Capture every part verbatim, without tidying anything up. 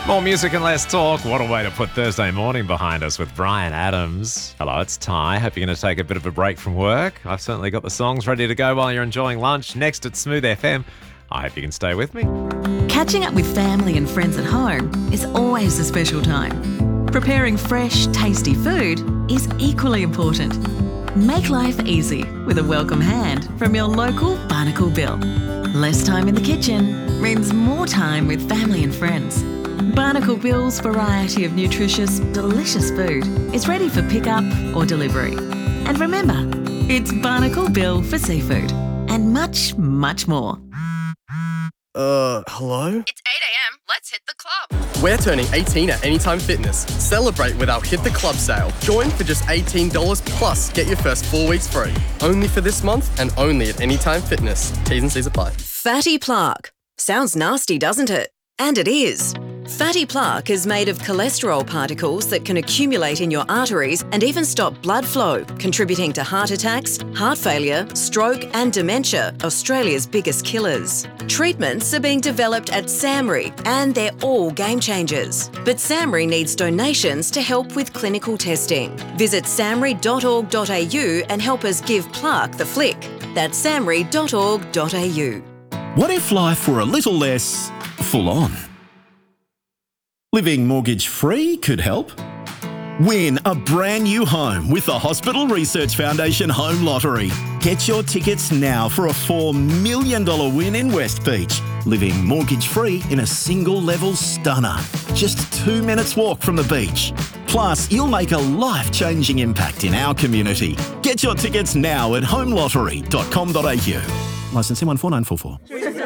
More music and less talk. What a way to put Thursday morning behind us with Brian Adams. Hello, it's Ty. Hope you're going to take a bit of a break from work. I've certainly got the songs ready to go while you're enjoying lunch. Next at Smooth F M. I hope you can stay with me. Catching up with family and friends at home is always a special time. Preparing fresh, tasty food is equally important. Make life easy with a welcome hand from your local Barnacle Bill. Less time in the kitchen means more time with family and friends. Barnacle Bill's variety of nutritious, delicious food is ready for pickup or delivery. And remember, it's Barnacle Bill for seafood and much, much more. Uh, hello? It's eight a.m. Let's hit the club. We're turning eighteen at Anytime Fitness. Celebrate with our Hit the Club sale. Join for just eighteen dollars plus get your first four weeks free. Only for this month and only at Anytime Fitness. T's and C's apply. Fatty plaque. Sounds nasty, doesn't it? And it is. Fatty plaque is made of cholesterol particles that can accumulate in your arteries and even stop blood flow, contributing to heart attacks, heart failure, stroke and dementia, Australia's biggest killers. Treatments are being developed at SAMRI and they're all game changers. But SAMRI needs donations to help with clinical testing. Visit samri dot org dot a u and help us give plaque the flick. That's samri dot org dot a u. What if life were a little less full on? Living mortgage-free could help. Win a brand new home with the Hospital Research Foundation Home Lottery. Get your tickets now for a four million dollars win in West Beach. Living mortgage-free in a single-level stunner. Just two minutes walk from the beach. Plus, you'll make a life-changing impact in our community. Get your tickets now at home lottery dot com dot a u. Licence one four nine four four.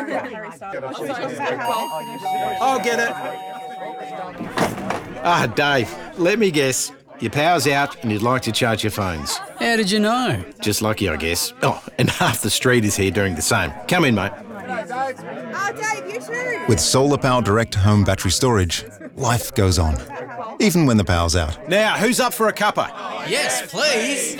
I'll get it. Ah, Dave, let me guess. Your power's out and you'd like to charge your phones. How did you know? Just lucky, I guess. Oh, and half the street is here doing the same. Come in, mate. Oh, Dave, you too. With Solar Power Direct Home Battery Storage, life goes on, even when the power's out. Now, who's up for a cuppa? Yes, please.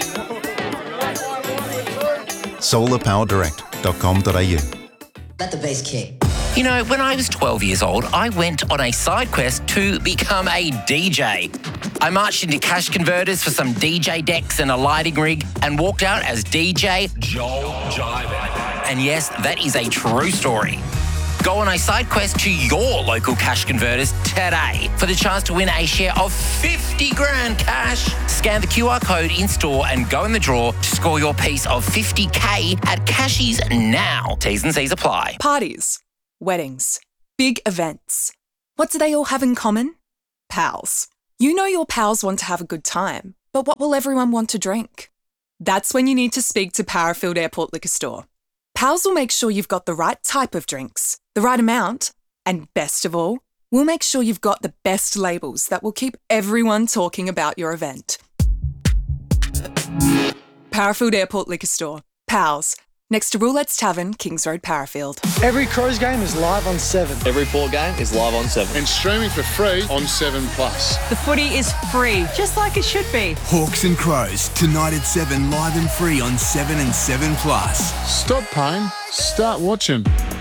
solar power direct dot com dot a u. Let the bass kick. You know, when I was twelve years old, I went on a side quest to become a D J. I marched into cash converters for some D J decks and a lighting rig and walked out as D J Joel Jiver. And yes, that is a true story. Go on a side quest to your local cash converters today for the chance to win a share of fifty grand cash. Scan the Q R code in store and go in the draw to score your piece of fifty K at Cashies now. T's and C's apply. Parties, weddings, big events. What do they all have in common? Pals. You know your pals want to have a good time, but what will everyone want to drink? That's when you need to speak to Parafield Airport Liquor Store. Pals will make sure you've got the right type of drinks, the right amount, and best of all, we'll make sure you've got the best labels that will keep everyone talking about your event. Parafield Airport Liquor Store. Pals. Next to Roulette's Tavern, Kings Road, Parafield. Every Crows game is live on seven. Every Port game is live on seven. And streaming for free on seven plus. The footy is free, just like it should be. Hawks and Crows, tonight at seven, live and free on seven and seven plus. Stop paying, start watching.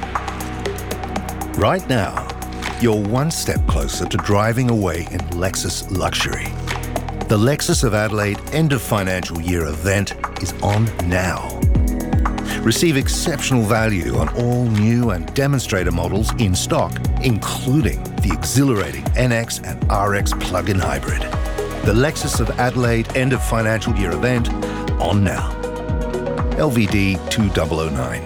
Right now, you're one step closer to driving away in Lexus luxury. The Lexus of Adelaide end of financial year event is on now. Receive exceptional value on all new and demonstrator models in stock, including the exhilarating N X and R X plug-in hybrid. The Lexus of Adelaide end of financial year event on now. L V D two thousand nine.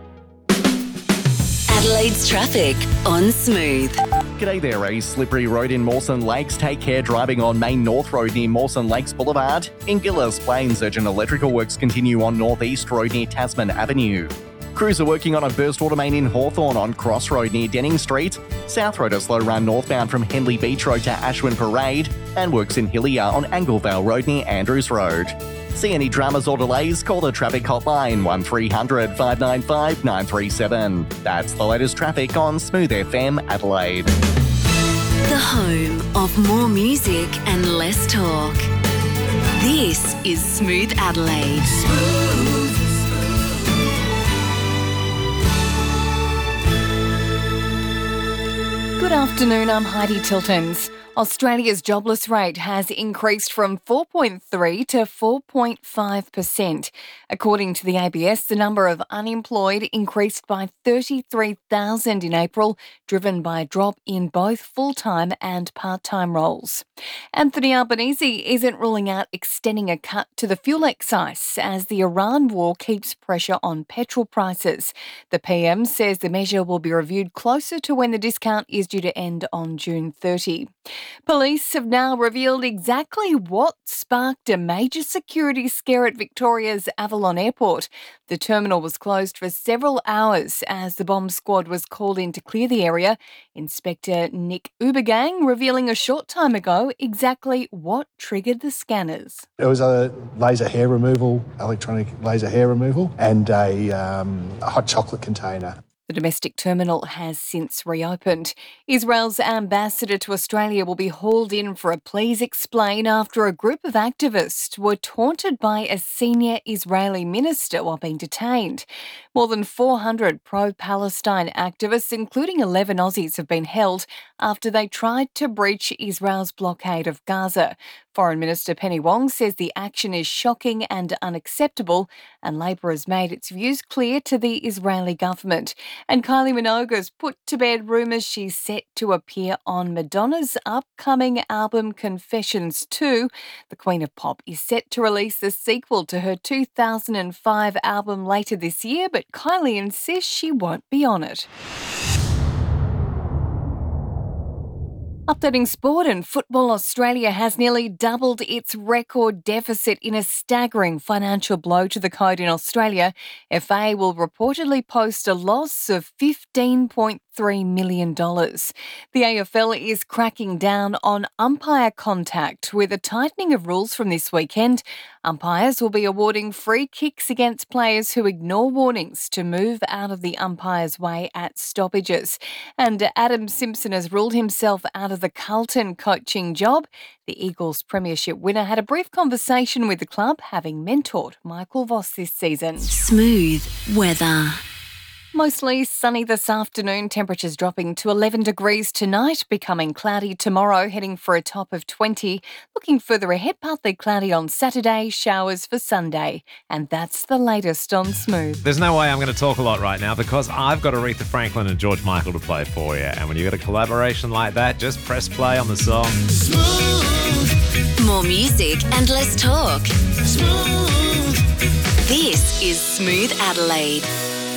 Adelaide's traffic on Smooth. G'day there, a slippery road in Mawson Lakes. Take care driving on Main North Road near Mawson Lakes Boulevard. In Gillis Plains, urgent electrical works continue on North East Road near Tasman Avenue. Crews are working on a burst water main in Hawthorn on Cross Road near Denning Street. South Road a slow run northbound from Henley Beach Road to Ashwin Parade. And works in Hillier on Anglevale Road near Andrews Road. See any dramas or delays? Call the traffic hotline one three hundred, five nine five, nine three seven. That's the latest traffic on Smooth F M Adelaide. The home of more music and less talk. This is Smooth Adelaide. Smooth. Good afternoon, I'm Heidi Tiltons. Australia's jobless rate has increased from four point three to four point five percent. According to the A B S, the number of unemployed increased by thirty-three thousand in April, driven by a drop in both full-time and part-time roles. Anthony Albanese isn't ruling out extending a cut to the fuel excise as the Iran war keeps pressure on petrol prices. The P M says the measure will be reviewed closer to when the discount is due to end on June thirtieth. Police have now revealed exactly what sparked a major security scare at Victoria's Avalon Airport. The terminal was closed for several hours as the bomb squad was called in to clear the area. Inspector Nick Ubergang revealing a short time ago exactly what triggered the scanners. It was a laser hair removal, electronic laser hair removal, and a, um, a hot chocolate container. The domestic terminal has since reopened. Israel's ambassador to Australia will be hauled in for a please explain after a group of activists were taunted by a senior Israeli minister while being detained. More than four hundred pro-Palestine activists, including eleven Aussies, have been held after they tried to breach Israel's blockade of Gaza. Foreign Minister Penny Wong says the action is shocking and unacceptable, and Labor has made its views clear to the Israeli government. And Kylie Minogue has put to bed rumours she's set to appear on Madonna's upcoming album Confessions two. The Queen of Pop is set to release the sequel to her two thousand five album later this year, but Kylie insists she won't be on it. Updating sport, and Football Australia has nearly doubled its record deficit in a staggering financial blow to the code in Australia. F A will reportedly post a loss of fifteen point three million dollars. The A F L is cracking down on umpire contact with a tightening of rules from this weekend. Umpires will be awarding free kicks against players who ignore warnings to move out of the umpire's way at stoppages. And Adam Simpson has ruled himself out of the Carlton coaching job. The Eagles premiership winner had a brief conversation with the club, having mentored Michael Voss this season. Smooth weather. Mostly sunny this afternoon, temperatures dropping to eleven degrees tonight, becoming cloudy tomorrow, heading for a top of twenty. Looking further ahead, partly cloudy on Saturday, showers for Sunday. And that's the latest on Smooth. There's no way I'm going to talk a lot right now because I've got Aretha Franklin and George Michael to play for you. And when you've got a collaboration like that, just press play on the song. Smooth. More music and less talk. Smooth. This is Smooth Adelaide.